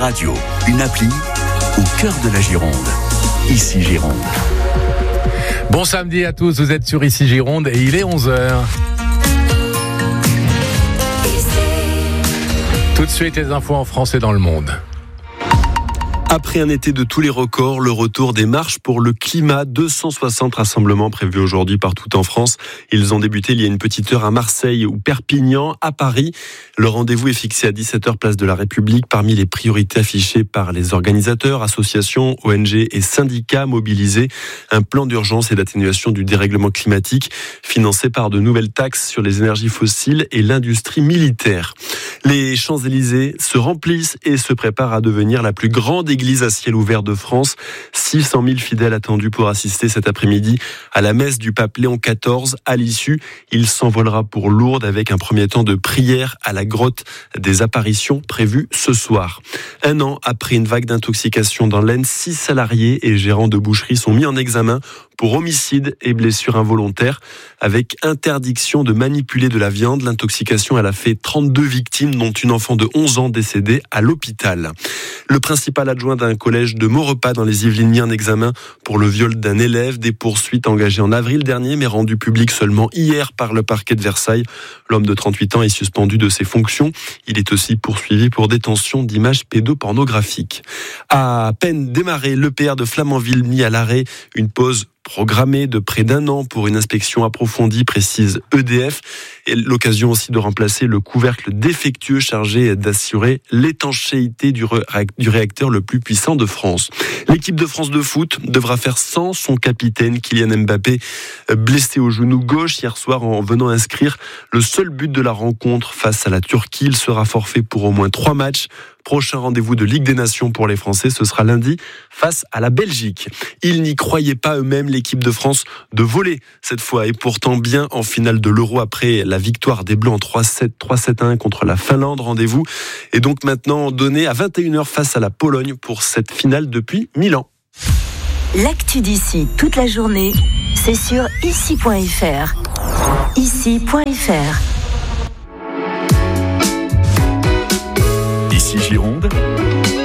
radio, une appli au cœur de la Gironde. Ici Gironde. Bon samedi à tous, vous êtes sur Ici Gironde et il est 11h. Tout de suite les infos en France et dans le monde. Après un été de tous les records, le retour des marches pour le climat. 260 rassemblements prévus aujourd'hui partout en France. Ils ont débuté il y a une petite heure à Marseille ou Perpignan. À Paris, le rendez-vous est fixé à 17h place de la République. Parmi les priorités affichées par les organisateurs, associations, ONG et syndicats mobilisés, un plan d'urgence et d'atténuation du dérèglement climatique financé par de nouvelles taxes sur les énergies fossiles et l'industrie militaire. Les Champs-Élysées se remplissent et se préparent à devenir la plus grande église à ciel ouvert de France. 600 000 fidèles attendus pour assister cet après-midi à la messe du pape Léon XIV. À l'issue, il s'envolera pour Lourdes avec un premier temps de prière à la grotte des apparitions prévues ce soir. Un an après une vague d'intoxication dans l'Aisne, 6 salariés et gérants de boucherie sont mis en examen pour homicide et blessure involontaire avec interdiction de manipuler de la viande. L'intoxication, elle a fait 32 victimes, dont une enfant de 11 ans décédée à l'hôpital. Le principal adjoint d'un collège de Maurepas dans les Yvelines mis en examen pour le viol d'un élève. Des poursuites engagées en avril dernier mais rendues publiques seulement hier par le parquet de Versailles. L'homme de 38 ans est suspendu de ses fonctions. Il est aussi poursuivi pour détention d'images pédopornographiques. À peine démarré, l'EPR de Flamanville mis à l'arrêt. Une pause programmée de près d'un an pour une inspection approfondie, précise EDF. Et l'occasion aussi de remplacer le couvercle défectueux chargé d'assurer l'étanchéité du réacteur le plus puissant de France. L'équipe de France de foot devra faire sans son capitaine Kylian Mbappé, blessé au genou gauche hier soir en venant inscrire le seul but de la rencontre face à la Turquie. Il sera forfait pour au moins 3 matchs. Prochain rendez-vous de Ligue des Nations pour les Français, ce sera lundi face à la Belgique. Ils n'y croyaient pas eux-mêmes, l'équipe de France de volley cette fois, et pourtant bien en finale de l'Euro après la victoire des Bleus en 3-7, 3-7-1 contre la Finlande. Rendez-vous est donc maintenant donné à 21h face à la Pologne pour cette finale depuis Milan. L'actu d'ici toute la journée, c'est sur ici.fr. Ici.fr. Ici Gironde,